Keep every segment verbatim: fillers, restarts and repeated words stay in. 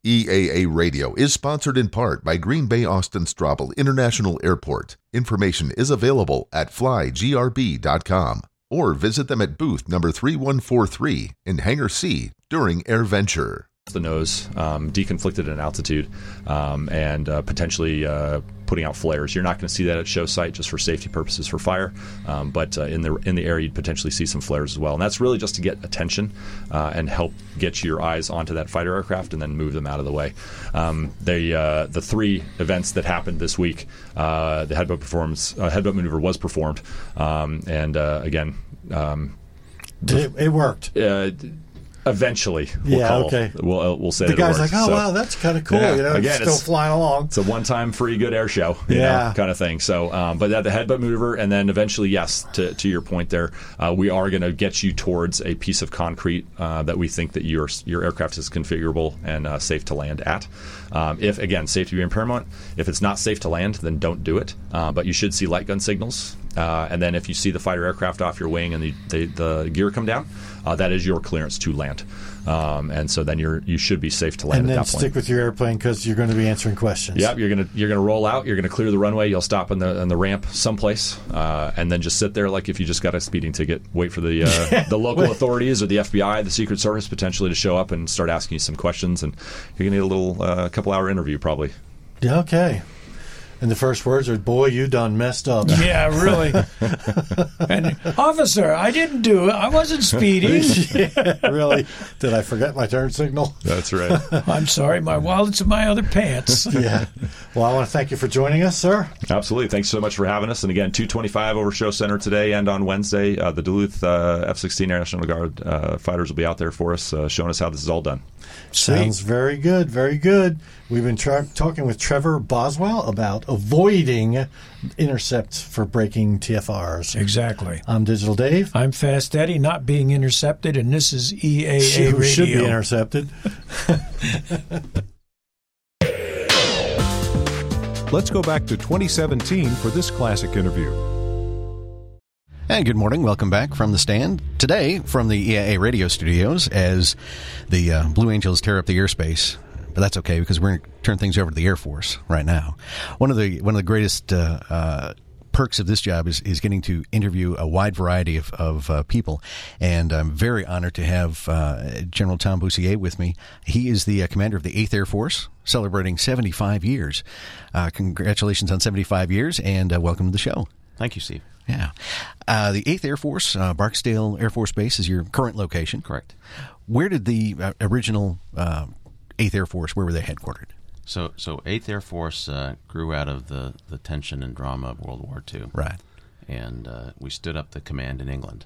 E A A Radio is sponsored in part by Green Bay Austin Straubel International Airport. Information is available at fly g r b dot com or visit them at booth number three one four three in Hangar C during AirVenture. The nose, um, deconflicted at altitude, um, and uh, potentially uh, putting out flares. You're not going to see that at show site just for safety purposes for fire, um, but uh, in the in the air you'd potentially see some flares as well. And that's really just to get attention uh, and help get your eyes onto that fighter aircraft and then move them out of the way. Um, they, uh, the three events that happened this week, uh, the headbutt performance, uh, headbutt maneuver was performed, um, and uh, again, um, it, it worked. Uh, Eventually, we'll yeah, call. okay. We'll uh, we'll say the that guy's it works. like, oh so, wow, that's kind of cool. Yeah, You know, again, it's still it's, flying along. It's a one-time free good air show, you yeah, know, kind of thing. So, um, but at the headbutt maneuver, and then eventually, yes, to to your point there, uh, we are going to get you towards a piece of concrete uh, that we think that your your aircraft is configurable and uh, safe to land at. Um, if again, safety being paramount. If it's not safe to land, then don't do it. Uh, but you should see light gun signals. Uh, and then if you see the fighter aircraft off your wing and the, the, the gear come down, uh, that is your clearance to land. Um, and so then you're you should be safe to land and at then that point. stick with your airplane because you're going to be answering questions. Yep, you're gonna you're gonna roll out. You're gonna clear the runway. You'll stop on the on the ramp someplace, uh, and then just sit there like if you just got a speeding ticket. Wait for the uh, the local authorities or the F B I, the Secret Service potentially to show up and start asking you some questions. And you're gonna need a little uh, couple hour interview probably. Yeah, okay. And the first words are, boy, you done messed up. Yeah, really. And, officer, I didn't do it. I wasn't speeding. Yeah, really? Did I forget my turn signal? That's right. I'm sorry, my wallet's in my other pants. Yeah. Well, I want to thank you for joining us, sir. Absolutely. Thanks so much for having us. And again, two twenty-five over Show Center today and on Wednesday. Uh, the Duluth uh, F sixteen Air National Guard uh, fighters will be out there for us, uh, showing us how this is all done. Sounds very good, very good. We've been tra- talking with Trevor Boswell about avoiding intercepts for breaking T F Rs. Exactly. I'm Digital Dave. I'm Fast Eddie, not being intercepted, and this is E A A Who Radio. should be intercepted. Let's go back to twenty seventeen for this classic interview. And good morning. Welcome back from the stand. Today, from the E A A radio studios, as the uh, Blue Angels tear up the airspace. But that's okay, because we're going to turn things over to the Air Force right now. One of the one of the greatest uh, uh, perks of this job is, is getting to interview a wide variety of, of uh, people. And I'm very honored to have uh, General Tom Boussier with me. He is the uh, commander of the eighth Air Force, celebrating seventy-five years. Uh, congratulations on seventy-five years, and uh, welcome to the show. Thank you, Steve. Yeah. Uh, the eighth Air Force, uh, Barksdale Air Force Base is your current location. Correct. Where did the uh, original uh, eighth Air Force, where were they headquartered? So so eighth Air Force uh, grew out of the, the tension and drama of World War Two. Right. And uh, we stood up the command in England.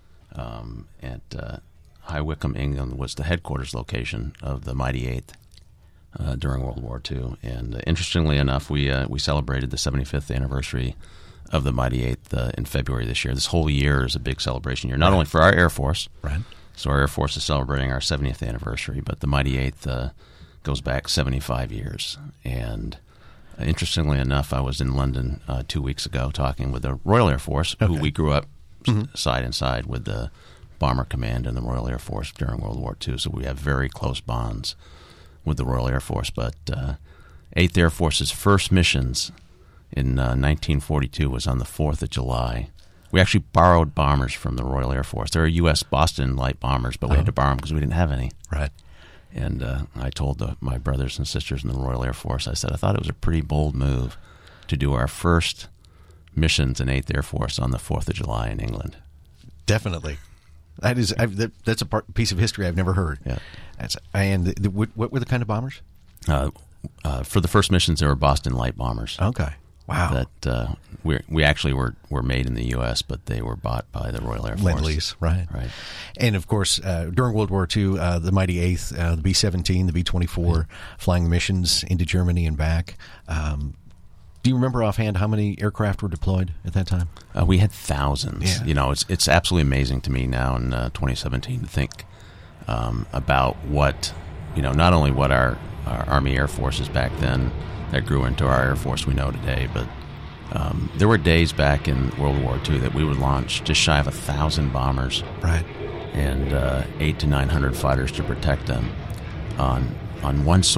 Um, at uh, High Wycombe, England was the headquarters location of the mighty eighth uh, during World War Two. And uh, interestingly enough, we uh, we celebrated the seventy-fifth anniversary of the mighty eighth uh, in February this year. This whole year is a big celebration year, not right. only for our Air Force. Right. So our Air Force is celebrating our seventieth anniversary, but the mighty eighth uh, goes back seventy-five years. And uh, interestingly enough, I was in London uh, two weeks ago talking with the Royal Air Force, okay. who we grew up mm-hmm. s- side and side with the Bomber Command and the Royal Air Force during World War Two. So we have very close bonds with the Royal Air Force. But uh, eighth Air Force's first missions in uh, nineteen forty-two was on the fourth of July. We actually borrowed bombers from the Royal Air Force. They're U S Boston light bombers, but we uh-huh. had to borrow them because we didn't have any. Right. And uh, I told the, my brothers and sisters in the Royal Air Force, I said, I thought it was a pretty bold move to do our first missions in eighth Air Force on the fourth of July in England. Definitely. That is, I've, that, that's a part, piece of history I've never heard. Yeah. That's, and the, the, what, what were the kind of bombers? Uh, uh, for the first missions, they were Boston light bombers. Okay. Wow. That uh, we we actually were, were made in the U S, but they were bought by the Royal Air Force. Lend-Lease, right. Right. And, of course, uh, during World War Two, uh, the mighty eighth, uh, the B seventeen, the B twenty-four, right. flying missions into Germany and back. Um, do you remember offhand how many aircraft were deployed at that time? Uh, we had thousands. Yeah. You know, it's it's absolutely amazing to me now in uh, twenty seventeen to think um, about what, you know, not only what our, our Army Air Forces back then that grew into our Air Force we know today, but um, there were days back in World War Two that we would launch just shy of a thousand bombers, right, and uh, eight to nine hundred fighters to protect them on on one